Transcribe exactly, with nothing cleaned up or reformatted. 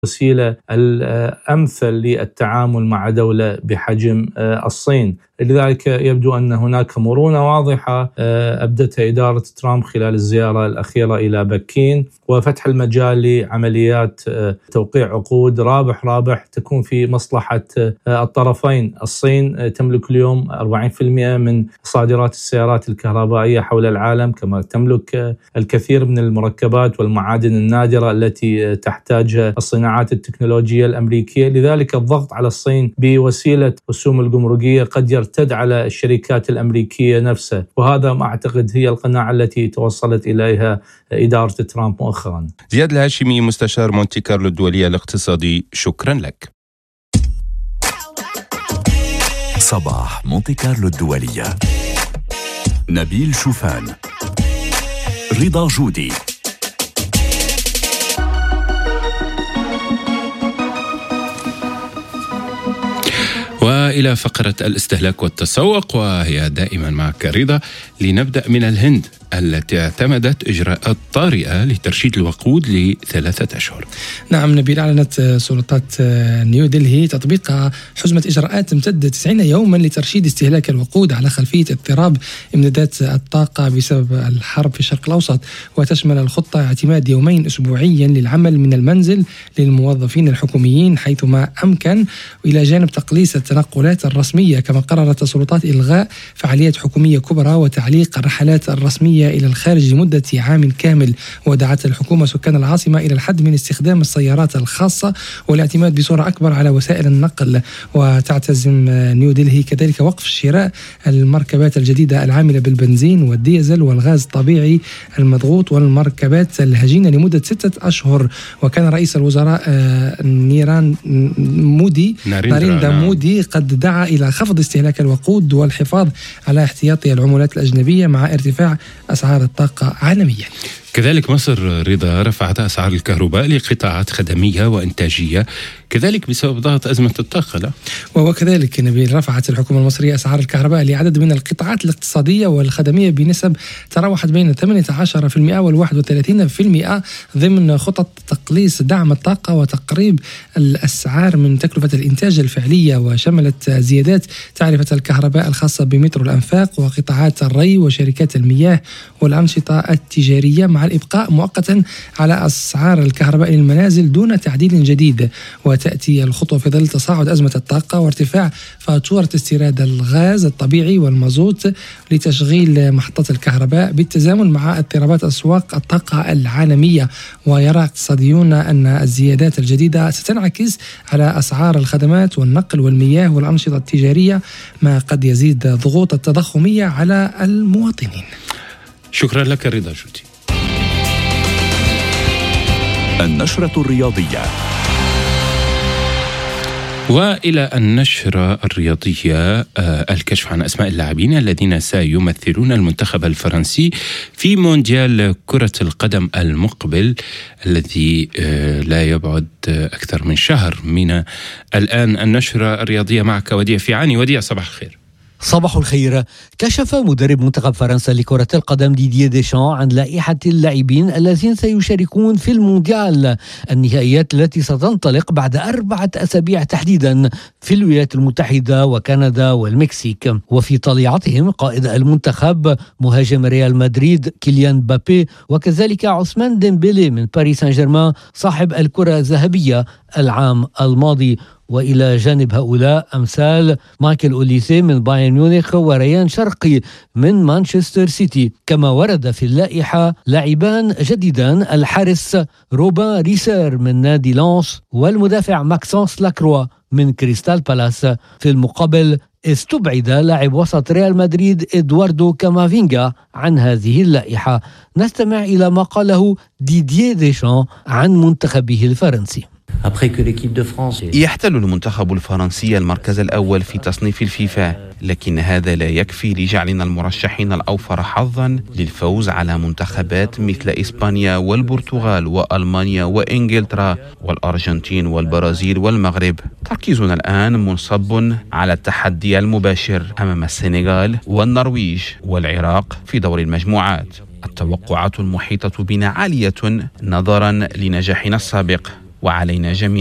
الوسيلة الأمثل للتعامل مع دولة بحجم الصين. لذلك يبدو أن هناك مرونة واضحة أبدتها إدارة ترامب خلال الزيارة الأخيرة إلى بكين، وفتح المجال لعمليات توقيع عقود رابح رابح تكون في مصلحة الطرفين. الصين تملك اليوم أربعين بالمئة من صادرات السيارات الكهربائية حول العالم، كما تملك الكثير من المركبات والمعادن النادرة التي تحتاجها الصناعات التكنولوجية الأمريكية. لذلك الضغط على الصين بوسيلة رسوم الجمركية قد يرتد على الشركات الأمريكية نفسها، وهذا ما أعتقد هي القناعة التي توصلت إليها إدارة ترامب مؤخرا. زياد الهاشمي، مستشار مونتي كارلو الدولية الاقتصادي، شكرا لك. صباح مونتي كارلو الدولية، نبيل شوفان، رضا جودي. وإلى فقرة الاستهلاك والتسوق، وهي دائما معك رضا. لنبدأ من الهند التي اعتمدت إجراءات طارئة لترشيد الوقود لثلاثة أشهر. نعم نبيل، أعلنت سلطات نيودلهي تطبيق حزمة إجراءات تمتد تسعين يوما لترشيد استهلاك الوقود على خلفية اضطراب إمدادات الطاقة بسبب الحرب في الشرق الأوسط، وتشمل الخطة اعتماد يومين أسبوعيا للعمل من المنزل للموظفين الحكوميين حيثما أمكن، إلى جانب تقليص التنقلات الرسمية. كما قررت السلطات إلغاء فعاليات حكومية كبرى وتعليق الرحلات الرسمية إلى الخارج لمدة عام كامل. ودعت الحكومة سكان العاصمة إلى الحد من استخدام السيارات الخاصة والاعتماد بصورة أكبر على وسائل النقل. وتعتزم نيودلهي كذلك وقف شراء المركبات الجديدة العاملة بالبنزين والديزل والغاز الطبيعي المضغوط والمركبات الهجينة لمدة ستة أشهر. وكان رئيس الوزراء نيران مودي ناريندرا مودي قد دعا إلى خفض استهلاك الوقود والحفاظ على احتياطي العملات الأجنبية مع ارتفاع أسعار الطاقة عالميا. كذلك مصر رضا رفعت أسعار الكهرباء لقطاعات خدمية وإنتاجية، كذلك بسبب ضغط أزمة الطاقة. لا وهو كذلك نبيل، رفعت الحكومة المصرية أسعار الكهرباء لعدد من القطاعات الاقتصادية والخدمية بنسب تراوحت بين ثمانية عشر بالمئة والواحد وثلاثين بالمئة ضمن خطط تقليص دعم الطاقة وتقريب الأسعار من تكلفة الإنتاج الفعلية. وشملت زيادات تعرفة الكهرباء الخاصة بمترو الأنفاق وقطاعات الري وشركات المياه والأنشطة التجارية، مع الإبقاء مؤقتا على أسعار الكهرباء للمنازل دون تعديل جديد. وتأتي الخطوة في ظل تصاعد أزمة الطاقة وارتفاع فاتورة استيراد الغاز الطبيعي والمازوت لتشغيل محطات الكهرباء بالتزامن مع اضطرابات أسواق الطاقة العالمية. ويرى اقتصاديون أن الزيادات الجديدة ستنعكس على أسعار الخدمات والنقل والمياه والأنشطة التجارية، ما قد يزيد ضغوط التضخمية على المواطنين. شكرا لك رضا جودي. النشرة الرياضية. وإلى النشرة الرياضية، الكشف عن أسماء اللاعبين الذين سيمثلون المنتخب الفرنسي في مونديال كرة القدم المقبل الذي لا يبعد أكثر من شهر من الآن. النشرة الرياضية معك وديع فيعاني. وديع، صباح الخير. صباح الخير. كشف مدرب منتخب فرنسا لكرة القدم ديدييه ديشان عن لائحة اللاعبين الذين سيشاركون في المونديال النهائيات التي ستنطلق بعد أربعة أسابيع تحديدا في الولايات المتحدة وكندا والمكسيك. وفي طليعتهم قائد المنتخب مهاجم ريال مدريد كيليان بابي، وكذلك عثمان ديمبيلي من باريس سان جيرمان صاحب الكرة الذهبية العام الماضي. وإلى جانب هؤلاء أمثال مايكل أوليسي من بايرن ميونخ وريان شرقي من مانشستر سيتي. كما ورد في اللائحة لاعبان جديدان، الحارس روبان ريسير من نادي لانس والمدافع ماكسانس لاكروا من كريستال بالاس. في المقابل استبعد لاعب وسط ريال مدريد إدواردو كامافينغا عن هذه اللائحة. نستمع إلى ما قاله ديدييه ديشان عن منتخبه الفرنسي. يحتل المنتخب الفرنسي المركز الأول في تصنيف الفيفا، لكن هذا لا يكفي لجعلنا المرشحين الأوفر حظا للفوز على منتخبات مثل إسبانيا والبرتغال وألمانيا وإنجلترا والأرجنتين والبرازيل والمغرب. تركيزنا الآن منصب على التحدي المباشر أمام السنغال والنرويج والعراق في دور المجموعات. التوقعات المحيطة بنا عالية نظرا لنجاحنا السابق، وعلينا جميعا